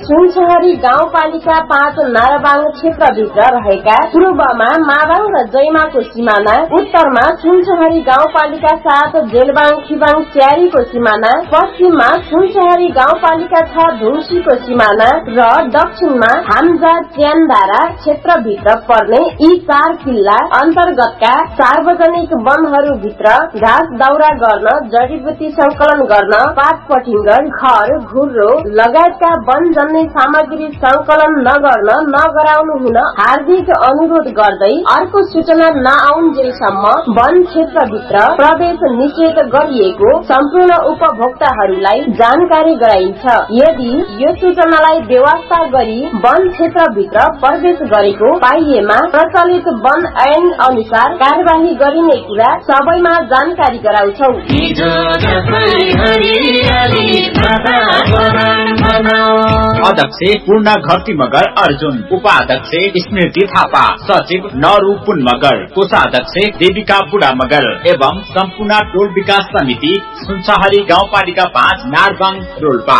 सुनसहरी गाउँपालिका 5 नाराबाङ क्षेत्रभित्र रहेका पूर्वमा माबाङ र जैमाको सिमाना, उत्तरमा सुनसहरी गाउँपालिका 7 जेलबाङ खिबाङ स्यारीको सिमाना, पश्चिममा सुनसहरी गाउँपालिका 6 धुम्सीको सिमाना र दक्षिणमा हाम्जा च्यानधारा क्षेत्रभित्र पर्ने यी 4 किल्ला अन्तर्गतका सार्वजनिक वनहरूभित्र घाँस दाउरा गर्न, जडीबुटी संकलन गर्न, पात पटिङ्गर, घर, घुर्रो लगायतका वनजन्य सामग्री संकलन नगर्न नगराउनु हुन हार्दिक अनुरोध गर्दै अर्को सूचना नआउन्जेलसम्म वन क्षेत्रभित्र प्रवेश निषेध गरिएको सम्पूर्ण उपभोक्ताहरूलाई जानकारी गराइन्छ। यदि यो सूचनालाई बेवास्ता गरी वन क्षेत्रभित्र प्रवेश गरेको पाइएमा प्रचलित वन ऐन अनुसार कार्यवाही गरिने कुरा सबैमा जानकारी गराउँछौ। अध्यक्ष पूर्ण घरती मगर अर्जुन, उपाध्यक्ष स्मृति थापा, सचिव नरू पुन मगर, कोषाध्यक्ष देविका बुढा मगर एवं सम्पूर्ण टोल विकास समिति सुनसहरी गाउँपालिका 5 नारबाङ रोल्पा।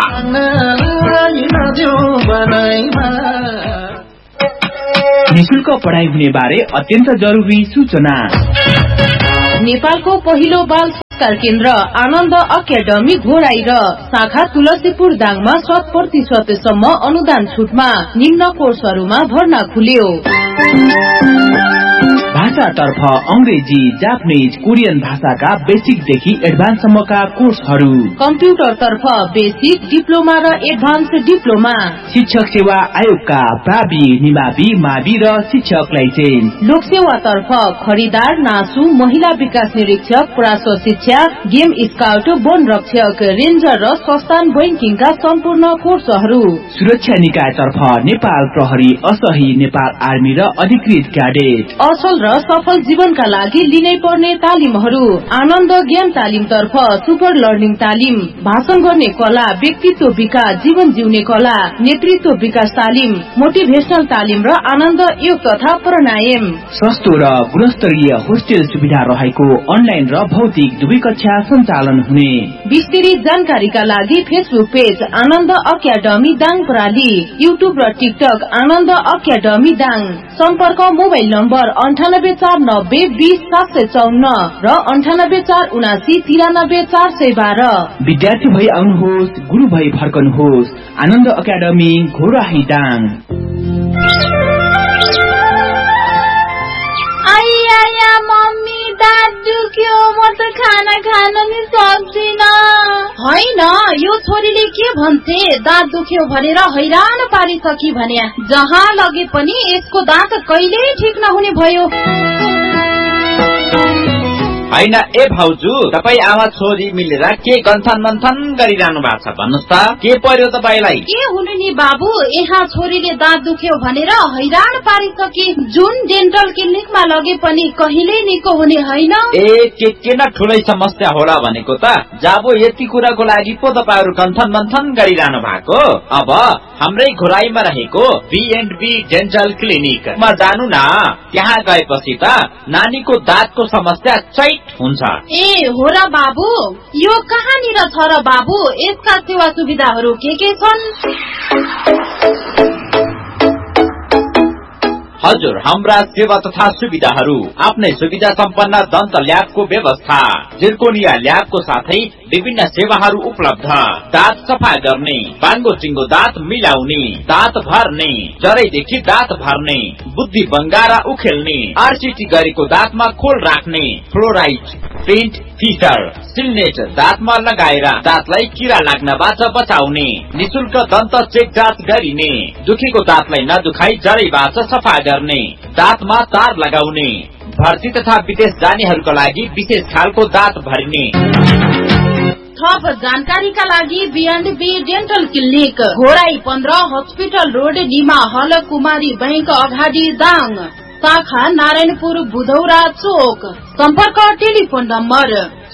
निशुल्क पढाइ हुने बारे अत्यन्त जरुरी सूचना। नेपालको पहिलो बाल संस्कार केन्द्र आनन्द अकादमी घोराई र शाखा तुलसीपुर दाङमा 100% सम्म अनुदान छुटमा निम्न कोर्सहरूमा भर्ना खुल्यो। भाषातर्फ अंग्रेजी, जापानीज, कोरियन भाषाका बेसिकदेखि एडभान्ससम्मका कोर्सहरू, कम्प्युटरतर्फ बेसिक, डिप्लोमा र एडभान्स डिप्लोमा, शिक्षक सेवा आयोगका प्रावि, निमावि, मावि र शिक्षक लाइसेन्स, लोकसेवातर्फ खरिदार, नासु, महिला विकास निरीक्षक, पराश्व शिक्षा, गेम स्काउट, वन रक्षक, रेन्जर र संस्थान बैंकिङका सम्पूर्ण कोर्सहरू, सुरक्षा निकायतर्फ नेपाल प्रहरी, असही, नेपाल आर्मी र अधिकृत क्याडेट, असल र सफल जीवनका लागि लिनै पर्ने तालिमहरू, आनन्द ज्ञान तालिम तर्फ सुपर लर्निङ तालिम, भाषण गर्ने कला, व्यक्तित्व विकास, जीवन जिउने कला, नेतृत्व विकास तालिम, मोटिभेशनल तालिम र आनन्द योग तथा प्राणायाम, सस्तो र गुणस्तरीय होस्टेल सुविधा रहेको अनलाइन र भौतिक दुवै कक्षा सञ्चालन हुने। विस्तृत जानकारीका लागि फेसबुक पेज आनन्द अकादमी दाङ प्रणाली, युट्युब र टिकटक आनन्द अकादमी दाङ। सम्पर्क मोबाइल नम्बर 9849020754 र 9847793412। विद्यार्थी भई आउनुहोस्, गुरु भई फर्कनुहोस्। आनन्द अकादमी घोराही दाङ। मम्मी दाँत दुख्यो, म त खाना खान नि सक्दिन। होइन, यो छोरीले के भन्छे, दाँत दुख्यो भनेर हैरान पारिसकी भने जहाँ लगे पनि यसको दाँत कहिल्यै ठिक नहुने भयो। होइन ए भाउजू, तपाई आमा छोरी मिलेर के गन्थन मन्थन गरिरहनु भएको छ भन्नुस् त, के पर्यो तपाईलाई? के हुनु नि बाबु, यहाँ छोरीले दाँत दुख्यो भनेर हैरान पारिसके, जुन डेन्टल क्लिनिकमा लगे पनि कहिल्यै निको हुने होइन। ए के न ठुलै समस्या होला भनेको त, जाबो यति कुराको लागि पो तपाईहरु गन्थन मन्थन गरिरहनु भएको। अब हाम्रै घोराईमा रहेको B&B डेन्टल क्लिनिकमा जानु न, त्यहाँ गएपछि त नानीको दाँतको समस्या चैट हुन्छ। ए हो र बाबु, यो कहाँनिर छ र बाबु, यसका सेवा सुविधाहरू के छन्? हजुर, हाम्रा सेवा तथा सुविधाहरू आफ्नै सुविधा सम्पन्न दन्त ल्याबको व्यवस्था, जिर्कोनिया ल्याबको साथै विभिन्न सेवाहरू उपलब्ध, दाँत सफा गर्ने, बाङ्गो चिङ्गो दाँत मिलाउने, दाँत भर्ने, जरैदेखि दाँत भर्ने, बुद्धि बङ्गारा उखेल्ने, आरसीटी गरेको दाँतमा खोल राख्ने, फ्लोराइड, प्रिन्ट, फिटर, सिलनेट दाँतमा लगाएर दाँतलाई किरा लाग्नबाट बचाउने, निशुल्क दन्त चेक जाँच गरिने, दुखेको दाँतलाई नदुखाई जरैबाट सफा गर्ने, दाँतमा तार लगाउने, भर्ती तथा विदेश जानेहरूका लागि विशेष खालको दाँत भरिने। थप जानकारीका लागि B&B dental clinic, Ghorahi 15, hospital road, Nima हल, कुमारी बैंक अगाडि दाङ, शाखा नारायणपुर बुधौरा चोक। सम्पर्क टेलिफोन नम्बर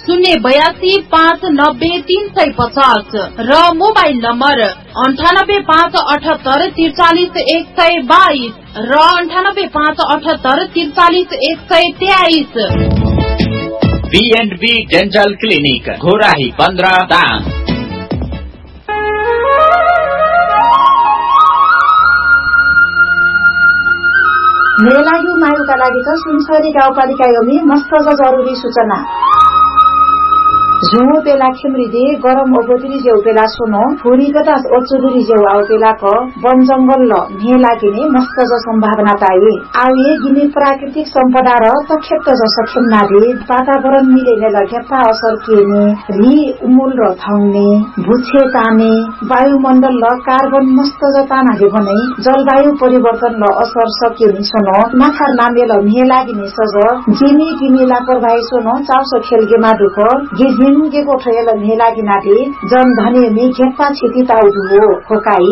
082590350 र मोबाइल नम्बर 9857843122 र 9857843123। B&B dental clinic, Ghorahi 15 Dang. मेलागी मायुका लागि त सुनसरी गाउँपालिका योमी मस्त जरुरी सूचना जो बेला खेमरीदे गरम ओबोदरी जेउ बेला सुनो थोड़ी कदाच ओचुदरी जेउ आउ बेला क वन जंगल ल मेला गिने मस्त ज संभावना ताए आउए गिने प्राकृतिक सम्पदा र तखेत ज सखेमना दे वातावरण मिलेने लगेपा असर केने रि उमुल र थाउने भुछे ताने वायुमण्डल ल कार्बन मस्त ज तानाले भने जलवायु परिवर्तन ल असर सकेनी सुनो नाखार नामे ल मेला गिने सज जिमी गिमेला प्रभाइ सुनो चाउसो खेलगेमा दुख गिज के कोठेल मेला गिनाटे जन धने मे घेप्पा क्षति ताउदु होकाई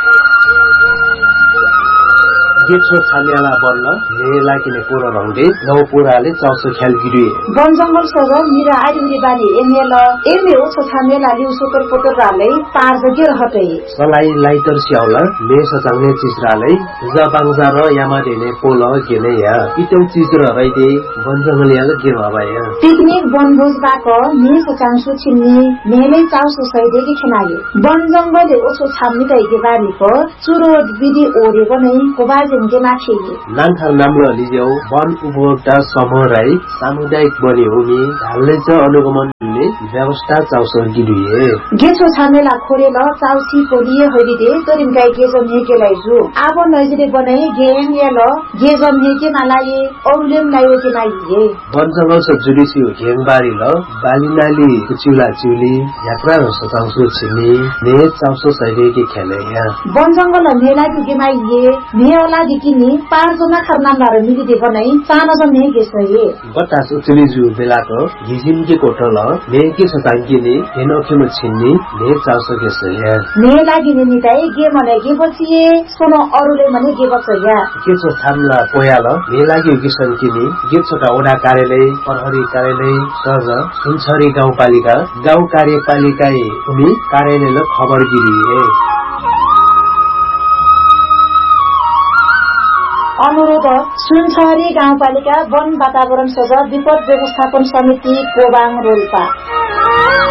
गेछो छामेला बन्न मेला किने पुरो रंगे नौ पुराले चाउसो ख्याल गिरे वन जंगल सग मिरा आइदिने बानी एमे ओछो छामेला लिउ सोतर पोतर राले पार जगे रहते सलाई लाइटर स्याउला मे सचाउने चिजराले जबाङजा र यामा देने पोल गेने या इतौ चिज र रैदे वन जंगल याले के भबाया पिकनिक बनभोज बाक मे सचांसु छिन्नी मेले चाउसो सैदे के खनाले वन जंगलले ओछो छाम्नी दैके बानी प चुरो विधि ओरे बनै कोबाज नान्थार नाम्लो लिजेउ वन उपभोक्ता समूह राई सामुदायिक बने हुने ढाल्ने च अनुगमन हुने व्यवस्था चाउसो गिरिए गेछो छामेला खोरेल चाउसी पोलिए हरिदे तरिम गाई गेजम हेकेलाई जु आब नजिरे बनै गेम याल गेजम हेके नालाए औलेम लायो के नाइए वन जंगल स जुडिसी घेङबारी ल बालिनाली कुचिला चिउली यात्रा र सचाउसो छिनी ने चाउसो सैदे के खेले या वन जंगल मेला के माइए मेला दिकिनी पार जना खरनामला मिलिदे बनाई चाना जन ने गेसए बतास उचली जु बेलाको हिजिम के कोठल ने के सतांगिने हेनोखेम छिन्नी ने चाउसो गेसए ने लागिने निताई गे मने गे बचिए सोनो अरुले मने गे बचया के छ थामला पोयाल ने लागि किसन किनी गे छोटा ओडा कार्यालय प्रहरी कार्यालय सज सुनसरी गाउँपालिका गाउँ कार्यपालिकाए उनी कार्यालयले खबर गिरिए अनुरोध सुनसरी गाउँपालिका वन वातावरण सजा विपद व्यवस्थापन समिति कोबाङ रोल्पा